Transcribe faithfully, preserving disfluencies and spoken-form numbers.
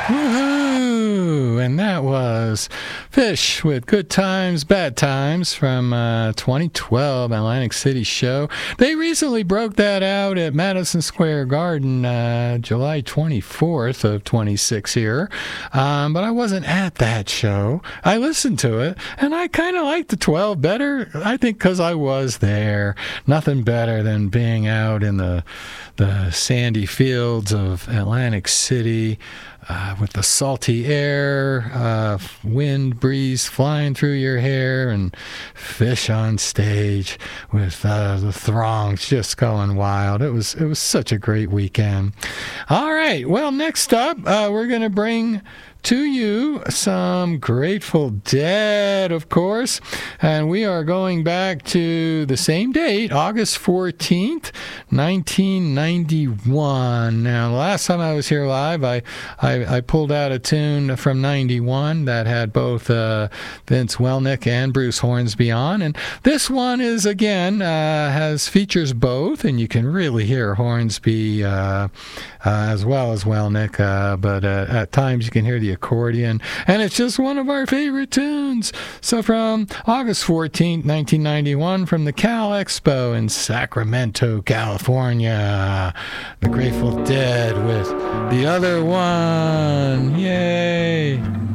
Woohoo! And that was Fish with Good Times, Bad Times from uh, twenty twelve Atlantic City show. They recently broke that out at Madison Square Garden uh, July twenty-fourth of twenty-six here. Um, but I wasn't at that show. I listened to it, and I kind of liked the twelve better, I think, because I was there. Nothing better than being out in the, the sandy fields of Atlantic City, Uh, with the salty air, uh, wind breeze flying through your hair, and Fish on stage with uh, the throngs just going wild. It was it was such a great weekend. All right, well, next up, uh, we're going to bring to you some Grateful Dead, of course, and we are going back to the same date, August fourteenth, nineteen ninety-one. Now, the last time I was here live, I, I, I pulled out a tune from ninety-one that had both uh, Vince Welnick and Bruce Hornsby on, and this one is, again, uh, has features both, and you can really hear Hornsby uh, uh, as well as Welnick, uh, but uh, at times you can hear the accordion, and it's just one of our favorite tunes. So from August fourteenth, nineteen ninety-one, from the Cal Expo in Sacramento, California, the Grateful Dead with The Other One. Yay!